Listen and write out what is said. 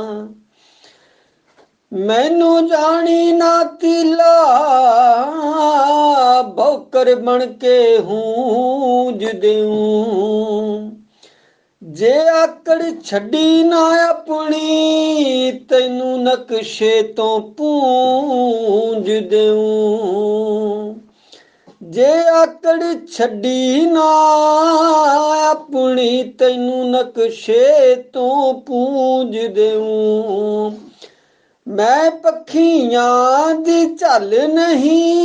ਮੈਨੂੰ ਜਾਣੀ ਨਾ ਤੀਲਾ ਭੌਕਰ ਬਣ ਕੇ ਹੂੰਜ ਦੇਉ। ਜੇ ਆਕੜ ਛੱਡੀ ਨਾ ਆਪਣੀ ਤੈਨੂੰ ਨਕਸ਼ੇ ਤੋਂ ਪੂੰਝ ਦੇਉ। ਜੇ ਆਕੜ ਛੱਡੀ ਨਾ ਆਪਣੀ ਤੈਨੂੰ ਨਕਸ਼ੇ ਤੋਂ ਪੂੰਝ ਦੇਉ। ਮੈਂ ਪੱਖੀਆਂ ਦੀ ਝੱਲ ਨਹੀਂ